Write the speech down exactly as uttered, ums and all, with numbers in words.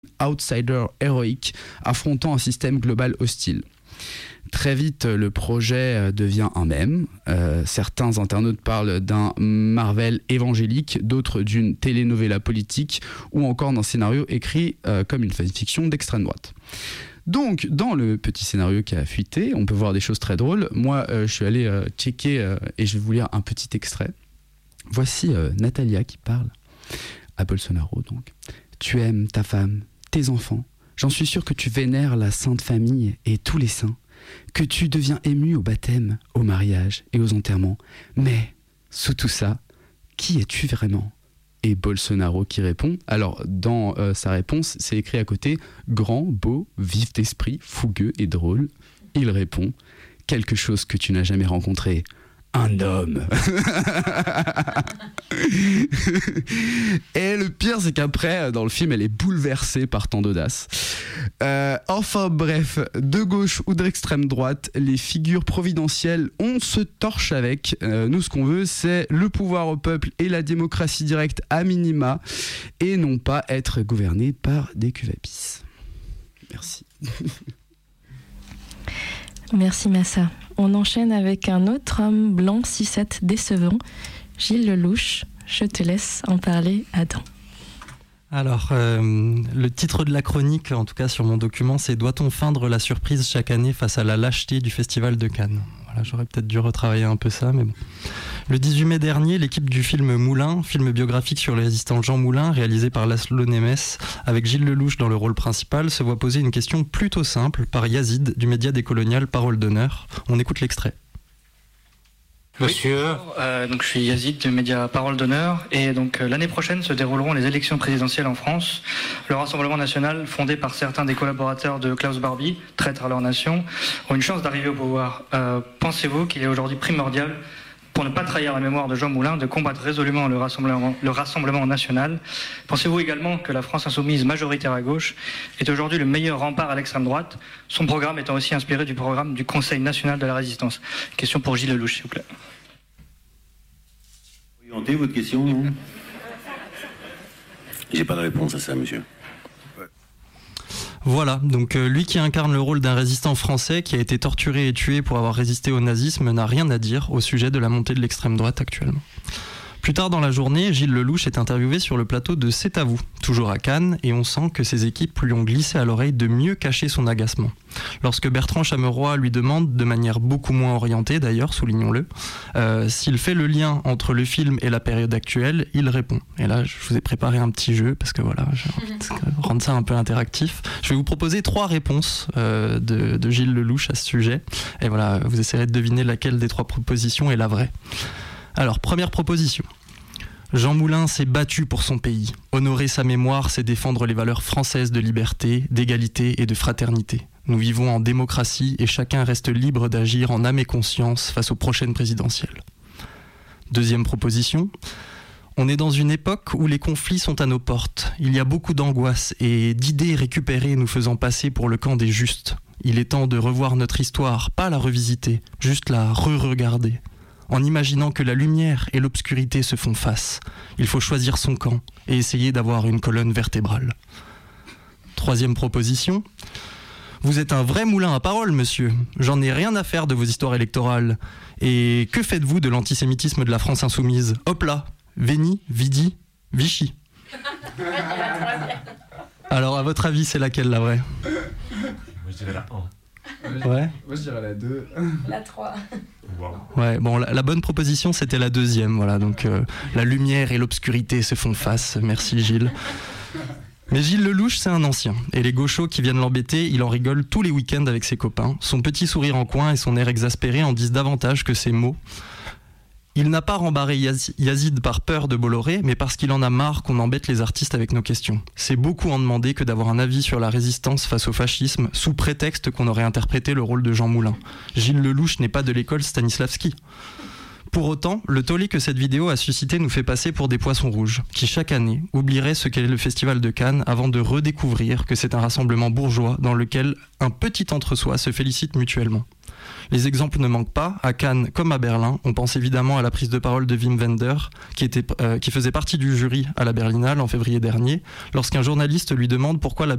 outsider héroïque affrontant un système global hostile. Très vite, le projet devient un mème. Euh, certains internautes parlent d'un Marvel évangélique, d'autres d'une telenovela politique ou encore d'un scénario écrit euh, comme une fanfiction d'extrême droite. Donc, dans le petit scénario qui a fuité, on peut voir des choses très drôles. Moi, euh, je suis allé euh, checker euh, et je vais vous lire un petit extrait. Voici euh, Natalia qui parle à Bolsonaro. Donc, tu aimes ta femme, tes enfants. J'en suis sûr que tu vénères la Sainte Famille et tous les saints, que tu deviens ému au baptême, au mariage et aux enterrements. Mais, sous tout ça, qui es-tu vraiment ? Et Bolsonaro qui répond. Alors, dans euh, sa réponse, c'est écrit à côté « Grand, beau, vif d'esprit, fougueux et drôle ». Il répond « Quelque chose que tu n'as jamais rencontré. Un homme !» Et le pire, c'est qu'après, dans le film, elle est bouleversée par tant d'audace. Euh, enfin bref, de gauche ou d'extrême droite, les figures providentielles, on se torche avec. Euh, nous, ce qu'on veut, c'est le pouvoir au peuple et la démocratie directe à minima, et non pas être gouverné par des cuvapis. Merci. Merci Massa. On enchaîne avec un autre homme blanc six sept décevant, Gilles Lelouch. Je te laisse en parler, Adam. Alors, euh, le titre de la chronique, en tout cas sur mon document, c'est « Doit-on feindre la surprise chaque année face à la lâcheté du Festival de Cannes ?» Voilà, j'aurais peut-être dû retravailler un peu ça, mais bon. Le dix-huit mai dernier, l'équipe du film Moulin, film biographique sur le résistant Jean Moulin, réalisé par Laszlo Nemes, avec Gilles Lelouch dans le rôle principal, se voit poser une question plutôt simple par Yazid, du média décolonial Parole d'honneur. On écoute l'extrait. Monsieur, euh, donc je suis Yazid du média Parole d'honneur et donc euh, l'année prochaine se dérouleront les élections présidentielles en France. Le Rassemblement national, fondé par certains des collaborateurs de Klaus Barbie, traîtres à leur nation, ont une chance d'arriver au pouvoir. Euh, pensez-vous qu'il est aujourd'hui primordial, pour ne pas trahir la mémoire de Jean Moulin, de combattre résolument le Rassemblement, le Rassemblement national? Pensez-vous également que la France insoumise majoritaire à gauche est aujourd'hui le meilleur rempart à l'extrême droite, son programme étant aussi inspiré du programme du Conseil national de la résistance? Question pour Gilles Lelouch, s'il vous plaît. Orientez votre question, non? J'ai pas de réponse à ça, monsieur. Voilà, donc euh, lui qui incarne le rôle d'un résistant français qui a été torturé et tué pour avoir résisté au nazisme n'a rien à dire au sujet de la montée de l'extrême droite actuellement. Plus tard dans la journée, Gilles Lelouch est interviewé sur le plateau de C'est à vous, toujours à Cannes, et on sent que ses équipes lui ont glissé à l'oreille de mieux cacher son agacement. Lorsque Bertrand Chameroy lui demande, de manière beaucoup moins orientée d'ailleurs, soulignons-le, euh, s'il fait le lien entre le film et la période actuelle, il répond. Et là, je vous ai préparé un petit jeu, parce que voilà, j'ai envie de rendre ça un peu interactif. Je vais vous proposer trois réponses euh, de, de Gilles Lelouch à ce sujet, et voilà, vous essayerez de deviner laquelle des trois propositions est la vraie. Alors, première proposition. Jean Moulin s'est battu pour son pays. Honorer sa mémoire, c'est défendre les valeurs françaises de liberté, d'égalité et de fraternité. Nous vivons en démocratie et chacun reste libre d'agir en âme et conscience face aux prochaines présidentielles. Deuxième proposition. On est dans une époque où les conflits sont à nos portes. Il y a beaucoup d'angoisse et d'idées récupérées nous faisant passer pour le camp des justes. Il est temps de revoir notre histoire, pas la revisiter, juste la re-regarder. En imaginant que la lumière et l'obscurité se font face. Il faut choisir son camp et essayer d'avoir une colonne vertébrale. Troisième proposition. Vous êtes un vrai moulin à parole, monsieur. J'en ai rien à faire de vos histoires électorales. Et que faites-vous de l'antisémitisme de la France insoumise? Hop là, Véni, Vidi, Vichy. Alors, à votre avis, c'est laquelle la vraie? Moi, je dirais la un. Ouais. Moi je dirais la deux. La trois. Wow. Ouais, bon, la, la bonne proposition c'était la deuxième, voilà, donc euh, la lumière et l'obscurité se font face, merci Gilles. Mais Gilles Lelouch c'est un ancien, et les gauchos qui viennent l'embêter, il en rigole tous les week-ends avec ses copains. Son petit sourire en coin et son air exaspéré en disent davantage que ses mots. Il n'a pas rembarré Yaz- Yazid par peur de Bolloré, mais parce qu'il en a marre qu'on embête les artistes avec nos questions. C'est beaucoup en demander que d'avoir un avis sur la résistance face au fascisme, sous prétexte qu'on aurait interprété le rôle de Jean Moulin. Gilles Lelouch n'est pas de l'école Stanislavski. Pour autant, le tollé que cette vidéo a suscité nous fait passer pour des poissons rouges, qui chaque année oublieraient ce qu'est le Festival de Cannes avant de redécouvrir que c'est un rassemblement bourgeois dans lequel un petit entre-soi se félicite mutuellement. Les exemples ne manquent pas. À Cannes comme à Berlin, on pense évidemment à la prise de parole de Wim Wenders, qui, était, euh, qui faisait partie du jury à la Berlinale en février dernier, lorsqu'un journaliste lui demande pourquoi la